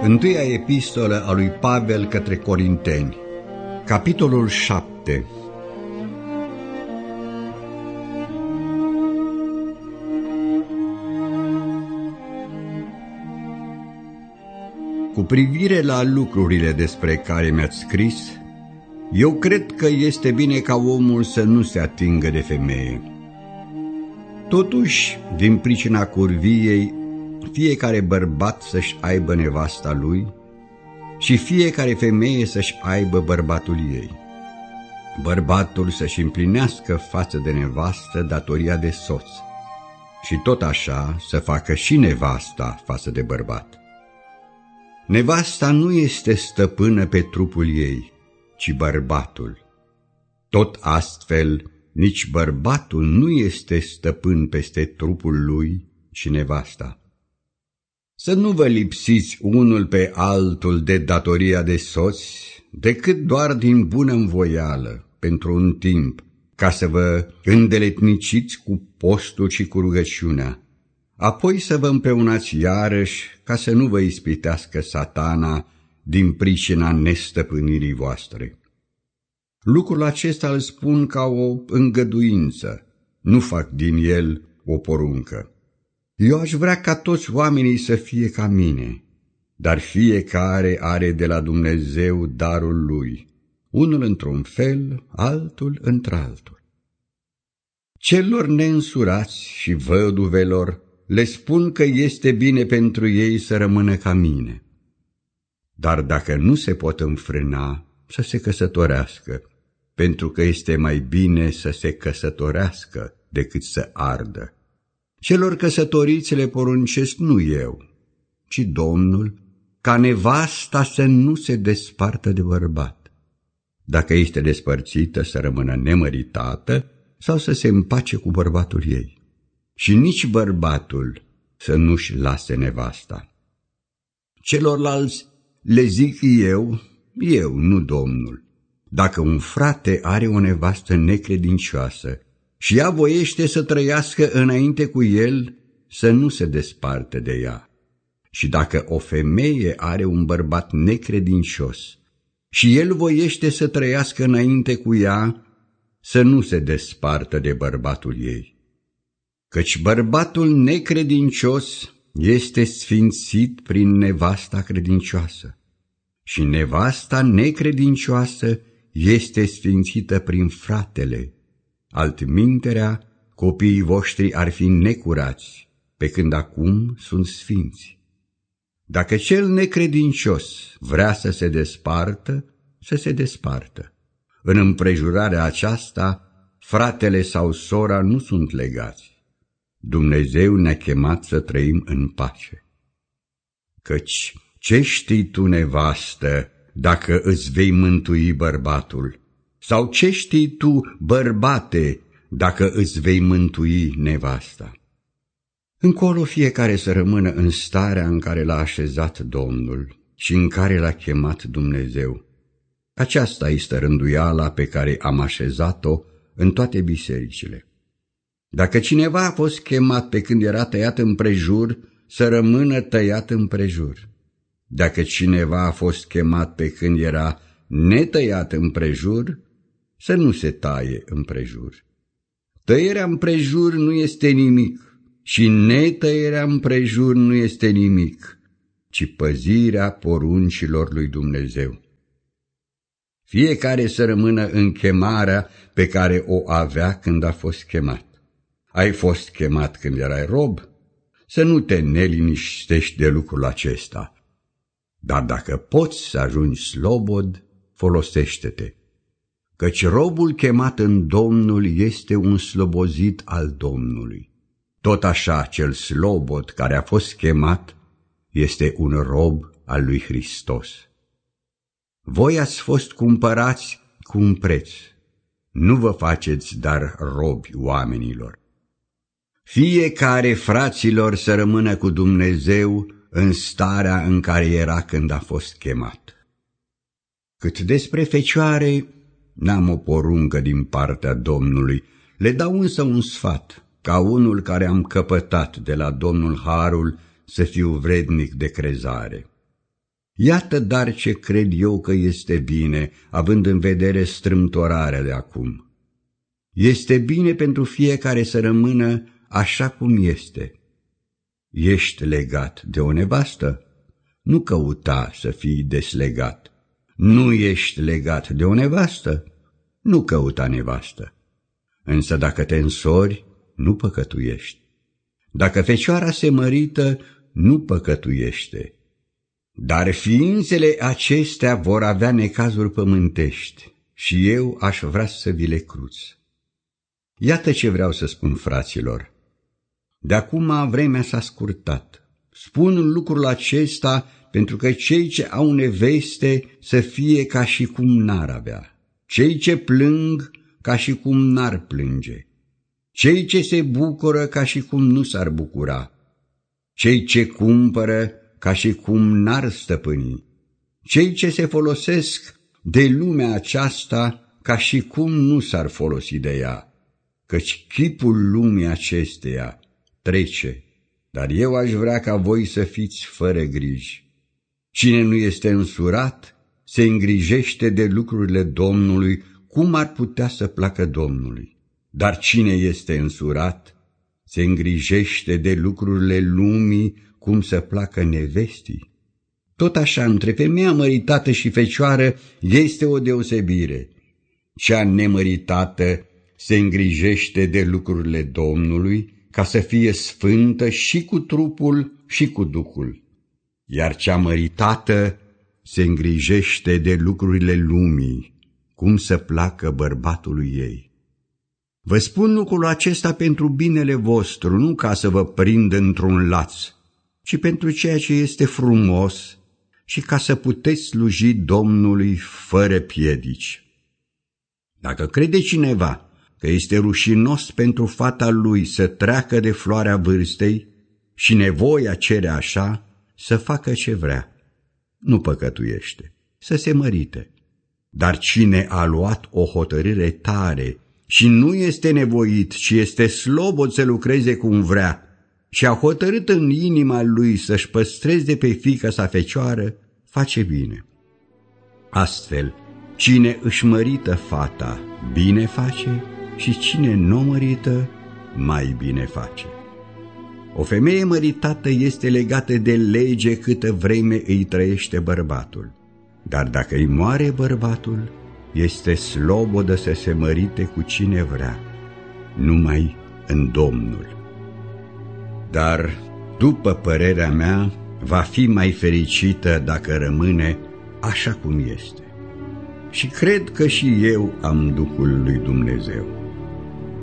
Întâia epistolă a lui Pavel către Corinteni, capitolul 7. Cu privire la lucrurile despre care mi-ați scris, eu cred că este bine ca omul să nu se atingă de femeie. Totuși, din pricina curviei, fiecare bărbat să-și aibă nevasta lui și fiecare femeie să-și aibă bărbatul ei. Bărbatul să-și împlinească față de nevastă datoria de soț și tot așa să facă și nevasta față de bărbat. Nevasta nu este stăpână pe trupul ei, ci bărbatul. Tot astfel, nici bărbatul nu este stăpân peste trupul lui, ci nevasta. Să nu vă lipsiți unul pe altul de datoria de soți, decât doar din bună-nvoială, pentru un timp, ca să vă îndeletniciți cu postul și cu rugăciunea, apoi să vă împreunați iarăși, ca să nu vă ispitească Satana din pricina nestăpânirii voastre. Lucrul acesta îl spun ca o îngăduință, nu fac din el o poruncă. Eu aș vrea ca toți oamenii să fie ca mine, dar fiecare are de la Dumnezeu darul lui, unul într-un fel, altul într-altul. Celor neînsurați și văduvelor le spun că este bine pentru ei să rămână ca mine. Dar dacă nu se pot înfrâna, să se căsătorească, pentru că este mai bine să se căsătorească decât să ardă. Celor căsătoriți le poruncesc nu eu, ci Domnul, ca nevasta să nu se despartă de bărbat. Dacă este despărțită, să rămână nemăritată sau să se împace cu bărbatul ei. Și nici bărbatul să nu-și lase nevasta. Celorlalți le zic eu, nu Domnul. Dacă un frate are o nevastă necredincioasă și ea voiește să trăiască înainte cu el, să nu se despartă de ea. Și dacă o femeie are un bărbat necredincios și el voiește să trăiască înainte cu ea, să nu se despartă de bărbatul ei. Căci bărbatul necredincios este sfințit prin nevasta credincioasă și nevasta necredincioasă este sfințită prin fratele. Altminterea, copiii voștri ar fi necurați, pe când acum sunt sfinți. Dacă cel necredincios vrea să se despartă, să se despartă. În împrejurarea aceasta, fratele sau sora nu sunt legați. Dumnezeu ne-a chemat să trăim în pace. Căci ce știi tu, nevastă, dacă îți vei mântui bărbatul? Sau ce știi tu, bărbate, dacă îți vei mântui nevasta? Încolo fiecare să rămână în starea în care l-a așezat Domnul și în care l-a chemat Dumnezeu. Aceasta este rânduiala pe care am așezat-o în toate bisericile. Dacă cineva a fost chemat pe când era tăiat împrejur, să rămână tăiat împrejur. Dacă cineva a fost chemat pe când era netăiat împrejur, să nu se taie împrejur. Tăierea împrejur nu este nimic și netăierea împrejur nu este nimic, ci păzirea poruncilor lui Dumnezeu. Fiecare să rămână în chemarea pe care o avea când a fost chemat. Ai fost chemat când erai rob? Să nu te neliniștești de lucrul acesta. Dar dacă poți să ajungi slobod, folosește-te. Căci robul chemat în Domnul este un slobozit al Domnului. Tot așa cel slobod care a fost chemat este un rob al lui Hristos. Voi ați fost cumpărați cu un preț. Nu vă faceți dar robi oamenilor. Fiecare, fraților, să rămână cu Dumnezeu în starea în care era când a fost chemat. Cât despre fecioare, n-am o poruncă din partea Domnului, le dau însă un sfat, ca unul care am căpătat de la Domnul harul să fiu vrednic de crezare. Iată dar ce cred eu că este bine, având în vedere strâmtorarea de acum. Este bine pentru fiecare să rămână așa cum este. Ești legat de o nevastă? Nu căuta să fii deslegat. Nu ești legat de o nevastă? Nu căuta nevastă. Însă dacă te însori, nu păcătuiești. Dacă fecioara se mărită, nu păcătuiește. Dar ființele acestea vor avea necazuri pământești și eu aș vrea să vi le cruț. Iată ce vreau să spun, fraților. De acum vremea s-a scurtat. Spun lucrul acesta pentru că cei ce au neveste să fie ca și cum n-ar avea, cei ce plâng ca și cum n-ar plânge, cei ce se bucură ca și cum nu s-ar bucura, cei ce cumpără ca și cum n-ar stăpâni, cei ce se folosesc de lumea aceasta ca și cum nu s-ar folosi de ea, căci chipul lumii acesteia trece, dar eu aș vrea ca voi să fiți fără griji. Cine nu este însurat se îngrijește de lucrurile Domnului, cum ar putea să placă Domnului. Dar cine este însurat se îngrijește de lucrurile lumii, cum să placă nevestii. Tot așa, între femeia măritată și fecioară este o deosebire. Cea nemăritată se îngrijește de lucrurile Domnului, ca să fie sfântă și cu trupul și cu duhul. Iar cea măritată se îngrijește de lucrurile lumii, cum să placă bărbatului ei. Vă spun lucrul acesta pentru binele vostru, nu ca să vă prind într-un laț, ci pentru ceea ce este frumos și ca să puteți sluji Domnului fără piedici. Dacă crede cineva că este rușinos pentru fata lui să treacă de floarea vârstei și nevoia cere așa, să facă ce vrea. Nu păcătuiește, să se mărite. Dar cine a luat o hotărâre tare și nu este nevoit, ci este slobod să lucreze cum vrea și a hotărât în inima lui să-și păstreze pe fiica sa fecioară, face bine. Astfel, cine își mărită fata, bine face, și cine nu mărită, mai bine face. O femeie măritată este legată de lege câtă vreme îi trăiește bărbatul, dar dacă îi moare bărbatul, este slobodă să se mărite cu cine vrea, numai în Domnul. Dar, după părerea mea, va fi mai fericită dacă rămâne așa cum este. Și cred că și eu am Duhul lui Dumnezeu.